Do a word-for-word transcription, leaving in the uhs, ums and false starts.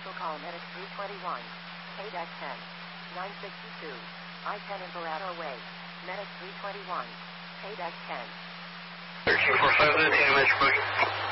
Vehicle call Medic three twenty-one. K ten. nine sixty-two. I ten Imperato Way. Medic three twenty-one. K ten. thirteen four five, damage, push.